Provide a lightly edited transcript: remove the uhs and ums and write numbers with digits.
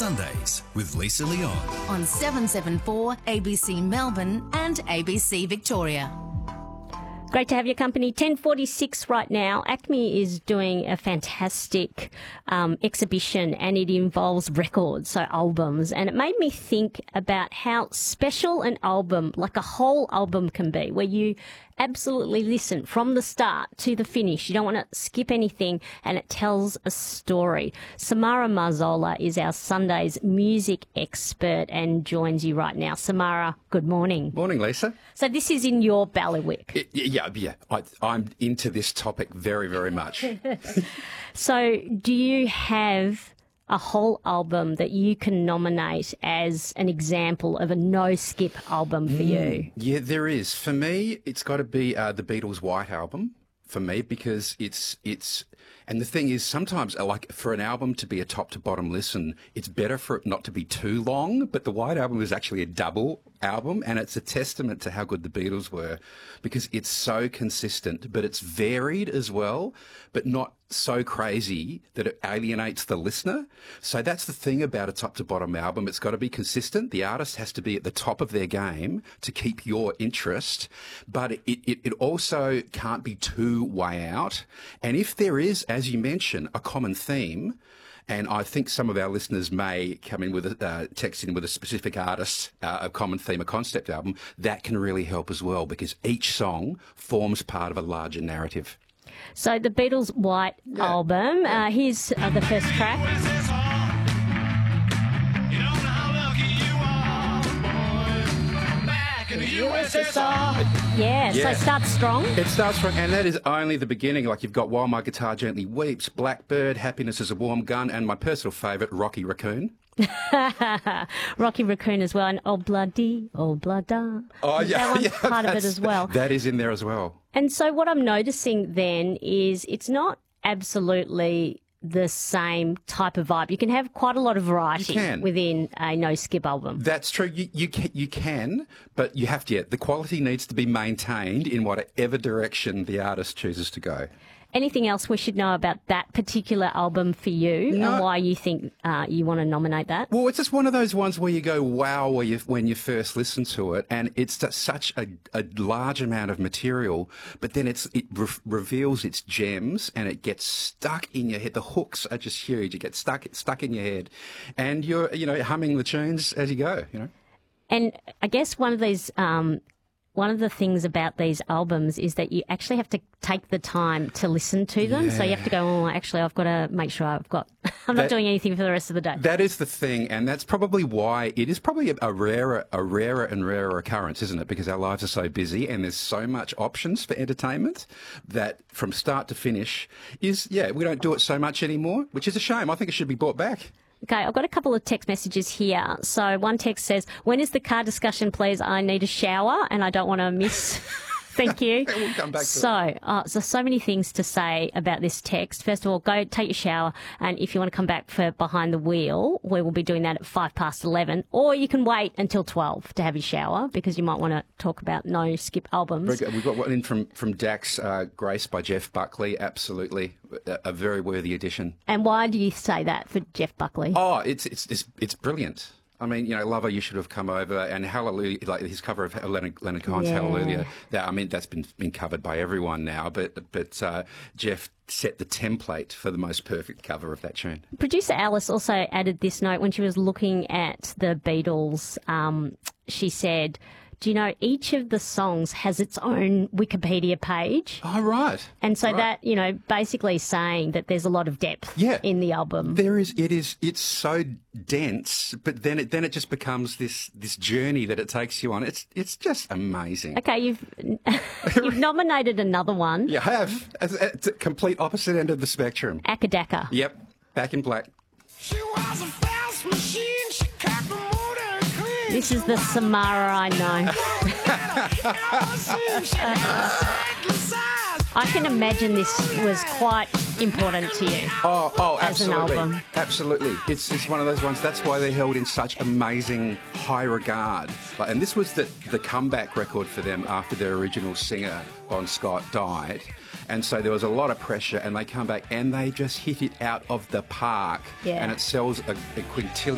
Sundays with Lisa Leon. On 774 ABC Melbourne and ABC Victoria. Great to have your company. 10:46 right now. ACME is doing a fantastic exhibition, and it involves records, so albums. And it made me think about how special an album, like a whole album, can be, where you absolutely listen from the start to the finish. You don't want to skip anything, and it tells a story. Samara Marzola is our Sunday's music expert and joins you right now. Samara, good morning. Morning, Lisa. So this is in your bailiwick. Yeah. I'm into this topic very, very much. So do you have a whole album that you can nominate as an example of a no-skip album for you? Yeah, there is. For me, it's got to be the Beatles' White Album for me, because it's and the thing is, sometimes like for an album to be a top to bottom listen, it's better for it not to be too long. But the White Album is actually a double album, and it's a testament to how good the Beatles were, because it's so consistent, but it's varied as well, but not so crazy that it alienates the listener. So that's the thing about a top to bottom album. It's got to be consistent. The artist has to be at the top of their game to keep your interest, but it also can't be too way out. And if there is, as you mentioned, a common theme, and I think some of our listeners may come in with text in with a specific artist, a common theme, a concept album, that can really help as well, because each song forms part of a larger narrative. So the Beatles' White Album, here's the first track. Yeah, so it starts strong. It starts strong, and that is only the beginning. Like, you've got While My Guitar Gently Weeps, Blackbird, Happiness is a Warm Gun, and my personal favourite, Rocky Raccoon. Rocky Raccoon as well, and Obladi, Oblada. Oh, yeah. That one's part of it as well. That is in there as well. And so what I'm noticing then is it's not absolutely the same type of vibe. You can have quite a lot of variety within a no-skip album. That's true. You can, but you have to. The quality needs to be maintained in whatever direction the artist chooses to go. Anything else we should know about that particular album for you, and why you think you want to nominate that? Well, it's just one of those ones where you go, wow, when you first listen to it, and it's such a large amount of material, but then it reveals its gems, and it gets stuck in your head. The hooks are just huge. It gets stuck in your head, and you're humming the tunes as you go. And I guess one of the things about these albums is that you actually have to take the time to listen to them. Yeah. So you have to go, actually, I've got to make sure I'm not doing anything for the rest of the day. That is the thing, and that's probably why it is probably a rarer and rarer occurrence, isn't it? Because our lives are so busy and there's so much options for entertainment that from start to finish we don't do it so much anymore, which is a shame. I think it should be brought back. Okay, I've got a couple of text messages here. So one text says, when is the car discussion, please? I need a shower and I don't want to miss... Thank you. We'll come back to it. So many things to say about this text. First of all, go take your shower, and if you want to come back for Behind the Wheel, we will be doing that at 11:05, or you can wait until 12 to have your shower, because you might want to talk about no-skip albums. We've got one in from Dax, Grace by Jeff Buckley. Absolutely a very worthy addition. And why do you say that for Jeff Buckley? Oh, it's brilliant. I mean, Lover, You Should Have Come Over, and Hallelujah, like his cover of Leonard Cohen's Hallelujah. That's been covered by everyone now, but Jeff set the template for the most perfect cover of that tune. Producer Alice also added this note when she was looking at the Beatles. She said, do you know, each of the songs has its own Wikipedia page? Oh, right. And so that, basically saying that there's a lot of depth in the album. There is. It's so dense, but then it just becomes this journey that it takes you on. It's just amazing. Okay, you've nominated another one. You have. It's a complete opposite end of the spectrum. Akadaka. Yep. Back in Black. She was a fast machine. She cut the motor clean. This is the Samara I know. I can imagine this was quite important to you. Oh, absolutely. As an album. Absolutely. It's one of those ones. That's why they're held in such amazing high regard. And this was the comeback record for them after their original singer, Bon Scott, died. And so there was a lot of pressure, and they come back and they just hit it out of the park. Yeah. And it sells a quintillion